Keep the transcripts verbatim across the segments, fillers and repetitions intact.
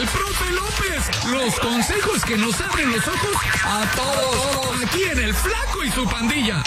profe López. Los consejos que nos abren los ojos a todos. Aquí en El Flaco y su pandilla.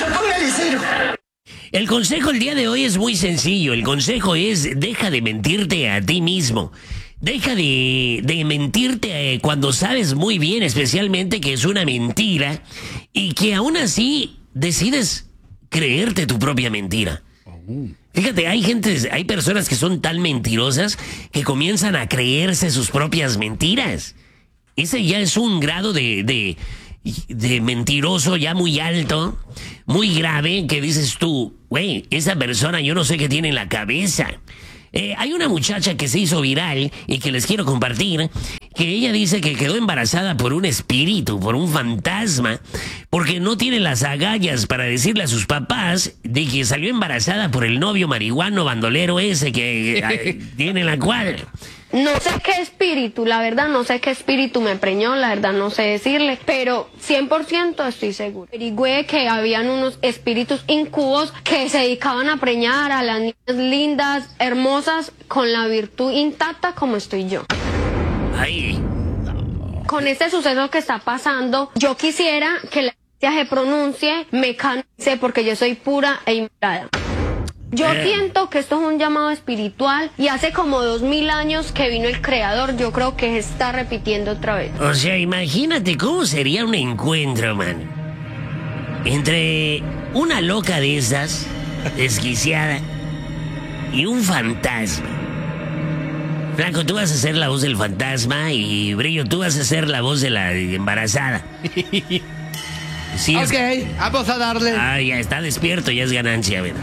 El consejo el día de hoy es muy sencillo. El consejo es: deja de mentirte a ti mismo. Deja de, de mentirte eh, cuando sabes muy bien, especialmente, que es una mentira y que aún así decides creerte tu propia mentira. Fíjate, hay gente, hay personas que son tan mentirosas que comienzan a creerse sus propias mentiras. Ese ya es un grado de, de, de mentiroso ya muy alto, muy grave, que dices tú, güey, esa persona yo no sé qué tiene en la cabeza. Eh, hay una muchacha que se hizo viral y que les quiero compartir, que ella dice que quedó embarazada por un espíritu, por un fantasma, porque no tiene las agallas para decirle a sus papás de que salió embarazada por el novio marihuano bandolero ese que eh, tiene en la cuadra. No sé qué espíritu, la verdad, no sé qué espíritu me preñó, la verdad no sé decirle, pero cien por ciento estoy seguro. Averigüé que habían unos espíritus incubos que se dedicaban a preñar a las niñas lindas, hermosas, con la virtud intacta como estoy yo. Ay. Con este suceso que está pasando, yo quisiera que la iglesia se pronuncie, me canse porque yo soy pura e inmaculada. Yo eh. siento que esto es un llamado espiritual y hace como dos mil años que vino el creador. Yo creo que se está repitiendo otra vez. O sea, imagínate cómo sería un encuentro, man, entre una loca de esas, desquiciada, y un fantasma. Flaco, tú vas a ser la voz del fantasma y Brillo, tú vas a ser la voz de la embarazada. Sí, ok, es... vamos a darle. Ah, ya está despierto, ya es ganancia, a ver.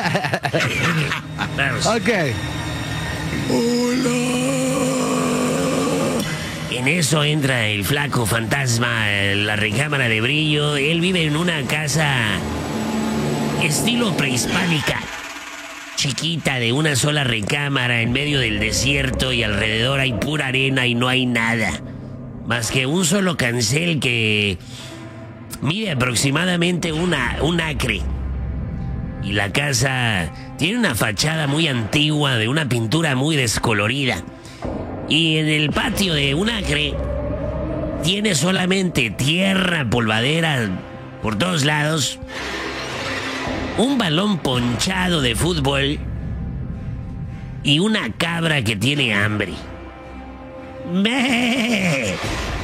Vamos. Ok. Hola. En eso entra el flaco fantasma en la recámara de Brillo. Él vive en una casa estilo prehispánica, chiquita, de una sola recámara en medio del desierto, y alrededor hay pura arena y no hay nada más que un solo cancel que mide aproximadamente una, un acre. Y la casa tiene una fachada muy antigua de una pintura muy descolorida. Y en el patio de un acre tiene solamente tierra, polvadera por todos lados, un balón ponchado de fútbol y una cabra que tiene hambre. ¡Me!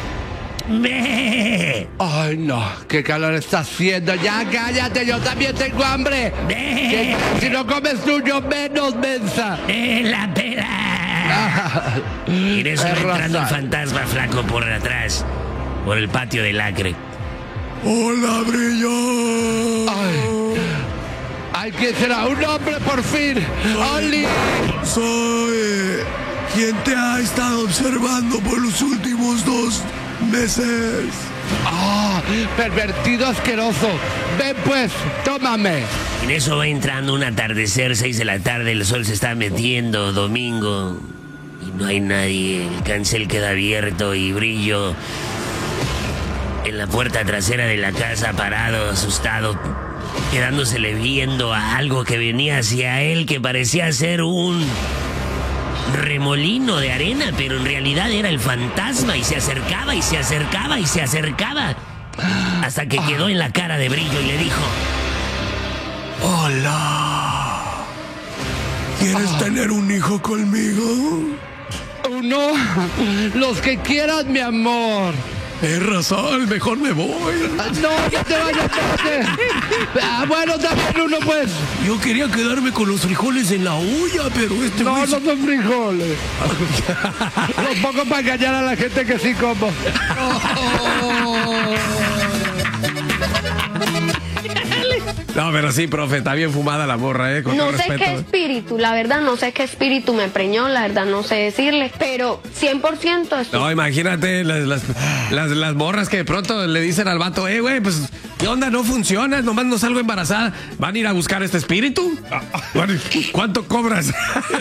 ¡Me! Ay, no, qué calor está haciendo. Ya cállate, yo también tengo hambre. ¡Me! Si no comes tú, yo menos, mensa. ¡Eh, la pera! Y en eso va entrando el fantasma, flaco, por atrás, por el patio del acre. Hola, Brillo. Ay, ay, ¿quién será? Un hombre, por fin. Oli. Soy quien te ha estado observando por los últimos dos meses. Ah, pervertido asqueroso. Ven pues, tómame. En eso va entrando un atardecer, seis de la tarde, el sol se está metiendo, domingo, y no hay nadie. El cancel queda abierto y Brillo en la puerta trasera de la casa, parado, asustado, quedándosele viendo a algo que venía hacia él, que parecía ser un remolino de arena, pero en realidad era el fantasma, y se acercaba y se acercaba y se acercaba hasta que quedó en la cara de Brillo y le dijo: Hola. ¿Quieres oh. tener un hijo conmigo? Uno, los que quieras, mi amor. Es razón, mejor me voy. No, no te vayas, espérate. Ah, bueno, dame uno, pues. Yo quería quedarme con los frijoles en la olla, pero este... No, güey... no son frijoles. Los pongo para engañar a la gente que sí como. Oh. No, pero sí, profe, está bien fumada la morra, ¿eh? Con no todo sé respeto. qué espíritu, la verdad, no sé qué espíritu me preñó, la verdad, no sé decirle, pero cien por ciento estoy... No, imagínate las, las, las, las morras que de pronto le dicen al vato, eh, güey, pues, ¿qué onda? No funciona, nomás no salgo embarazada. ¿Van a ir a buscar este espíritu? ¿Cuánto cobras?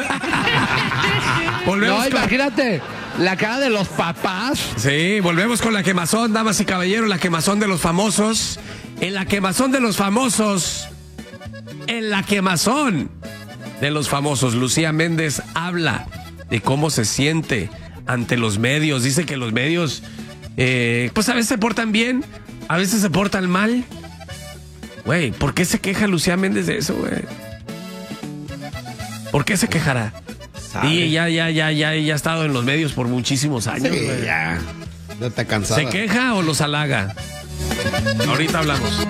Volvemos no, con... imagínate, la cara de los papás. Sí, volvemos con la quemazón, damas y caballeros, la quemazón de los famosos. En la quemazón de los famosos, en la quemazón de los famosos, Lucía Méndez habla de cómo se siente ante los medios. Dice que los medios, eh, pues a veces se portan bien, a veces se portan mal. Güey, ¿por qué se queja Lucía Méndez de eso, güey? ¿Por qué se quejará? ¿Sabe? Y ya, ya, ya, ya, ya ha estado en los medios por muchísimos años, Sí, güey. ya. Ya está cansada. ¿Se queja o los halaga? Ahorita hablamos.